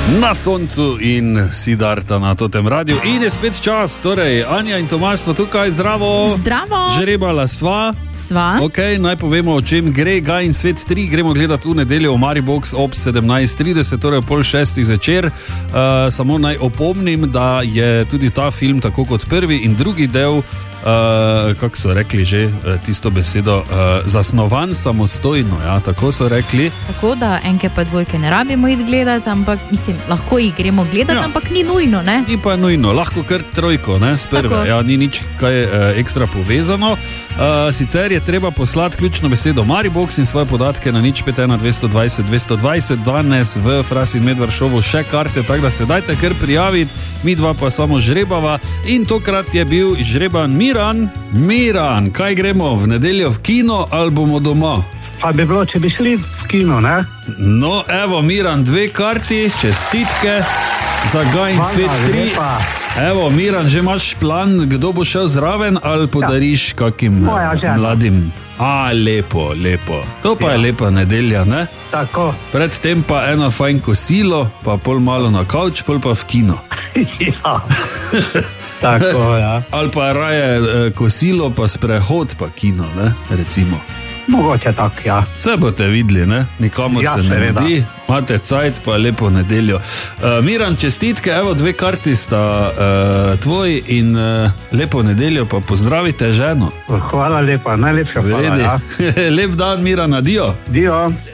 Na soncu in Siddharta na Totem radiju. In je spet čas, torej Anja in Tomaž smo tukaj, zdravo. Zdravo. Žrebala sva. Ok, naj povemo, o čem gre. Gaj in svet 3 gremo gledati v nedeljo v Maribox ob 17:30, torej ob 5:30 zvečer. Samo naj opomnim, da je tudi ta film, tako kot prvi in drugi del, kako so rekli že tisto besedo, zasnovan samostojno, ja, tako so rekli. Tako da enke pa dvojke ne rabimo iti gledati, ampak mislim, lahko jih gremo gledati, ja. Ampak ni nujno, ne? Ni pa nujno, lahko kar trojko, ne, s prve, ja, ni nič kaj ekstra povezano. Sicer je treba poslati ključno besedo Maribox in svoje podatke na 051 220 220, danes v Fras in Medvard šovu še karte, tako da se dajte kar prijaviti, mi dva pa samo žrebava in tokrat je bil žreban Miran, kaj gremo, v nedeljo v kino ali bomo doma? Pa bi bilo, če bi šli v kino, ne? No, evo, Miran, 2 karti, čestitke za Gaj in svet 3. Evo, Miran, že imaš plan, kdo bo šel zraven ali podariš kakim mladim? Lepo, lepo. To pa je lepa nedelja, ne? Tako. Predtem pa eno fajn kosilo, pa pol malo na kavč, pol pa v kino. Ja. Tako, ja. Ali pa raje kosilo, pa sprehod, pa kino, ne, recimo. Mogoče tak, ja. Vse boste videli, ne, nikamor se ne mudi, imate cajt, pa lepo nedeljo. Miran, čestitke, evo 2 karti sta tvoji in lepo nedeljo, pa pozdravite ženo. Hvala lepa, najlepša hvala, ja. Lep dan, Miran, adio. Dio.